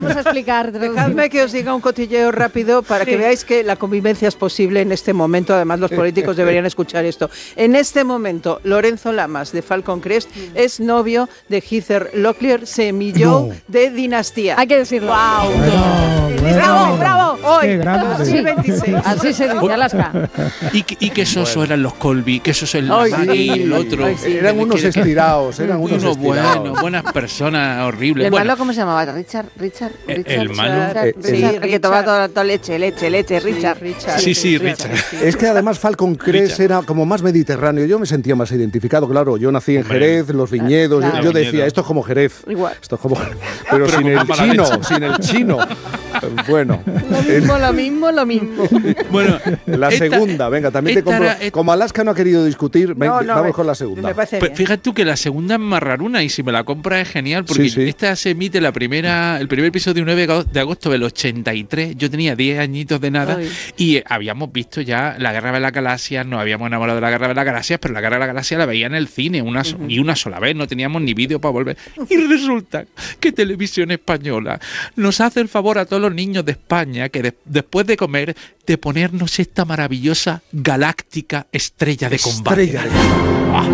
Vamos a explicar. Dejadme que os diga un cotilleo rápido para que veáis que la convivencia es posible en este momento. Además, los políticos deberían escuchar esto. En este momento, Lorenzo Lamas, de Falcon Crest, es novio de Heather Locklear, semilló de Dinastía. Hay que decirlo. ¡Wow! ¡Bravo, bravo! Hoy, grande. 2026. Así se dice, Alaska. Y qué soso eran los Colby, que soso el Ay, Lamar y el otro. Eran unos estirados, Unos buenos, buenas personas, horribles. ¿El Bueno, malo cómo se llamaba? ¿Richard? el malo. Richard, que tomaba toda leche, Richard. Sí, Richard. Es que además Falcon Crest era como más mediterráneo. Yo me sentía más identificado, claro. Yo nací en Jerez, los viñedos. Claro. Yo decía, esto es como Jerez. Igual. Esto es como... Pero sin el chino, sin el chino. Bueno. Lo mismo. Bueno, La segunda, venga, también te compro. Como Alaska no ha querido discutir, vamos con la segunda. Me parece pues bien. fíjate tú que la segunda es más raruna y si me la compras es genial porque Sí. esta se emite el primer episodio 9 de agosto del 83. Yo tenía 10 añitos de nada. Ay. Y habíamos visto ya la Guerra de las Galaxias, nos habíamos enamorado de la Guerra de las Galaxias, pero la Guerra de las Galaxias la veía en el cine y una sola vez, no teníamos ni vídeo para volver. Y resulta que Televisión Española nos hace el favor a todos los niños de España que después de comer, de ponernos esta maravillosa galáctica estrella de combate.